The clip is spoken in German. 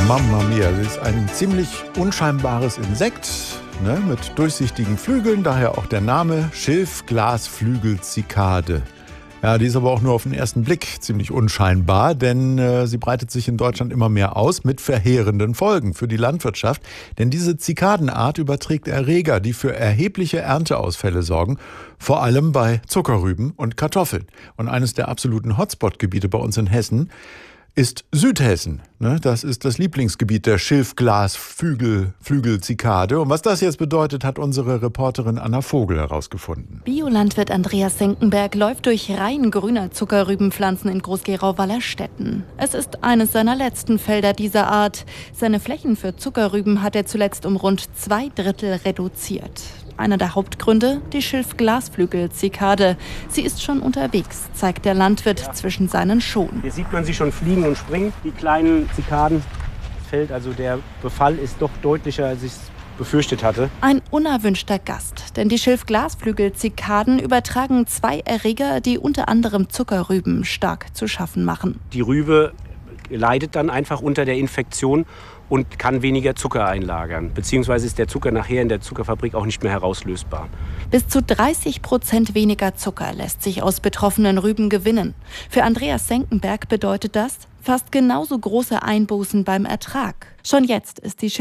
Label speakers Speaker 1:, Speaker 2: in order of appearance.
Speaker 1: Mamma mia, sie ist ein ziemlich unscheinbares Insekt, ne, mit durchsichtigen Flügeln, daher auch der Name Schilfglasflügelzikade. Ja, die ist aber auch nur auf den ersten Blick ziemlich unscheinbar, denn sie breitet sich in Deutschland immer mehr aus mit verheerenden Folgen für die Landwirtschaft. Denn diese Zikadenart überträgt Erreger, die für erhebliche Ernteausfälle sorgen, vor allem bei Zuckerrüben und Kartoffeln. Und eines der absoluten Hotspot-Gebiete bei uns in Hessen ist Südhessen. Das ist das Lieblingsgebiet der Schilfglasflügelzikade. Und was das jetzt bedeutet, hat unsere Reporterin Anna Vogel herausgefunden.
Speaker 2: Biolandwirt Andreas Senckenberg läuft durch Reihen grüner Zuckerrübenpflanzen in Groß-Gerau-Wallerstetten. Es ist eines seiner letzten Felder dieser Art. Seine Flächen für Zuckerrüben hat er zuletzt um rund 2/3 reduziert. Einer der Hauptgründe, die Schilfglasflügelzikade. Sie ist schon unterwegs, zeigt der Landwirt zwischen seinen Schonen.
Speaker 3: Hier sieht man sie schon fliegen und springen, die kleinen Zikaden. Das Feld, also der Befall ist doch deutlicher, als ich es befürchtet hatte.
Speaker 2: Ein unerwünschter Gast, denn die Schilfglasflügelzikaden übertragen 2 Erreger, die unter anderem Zuckerrüben stark zu schaffen machen.
Speaker 3: Die Rübe leidet dann einfach unter der Infektion und kann weniger Zucker einlagern. Beziehungsweise ist der Zucker nachher in der Zuckerfabrik auch nicht mehr herauslösbar.
Speaker 2: Bis zu 30% weniger Zucker lässt sich aus betroffenen Rüben gewinnen. Für Andreas Senckenberg bedeutet das fast genauso große Einbußen beim Ertrag. Schon jetzt ist die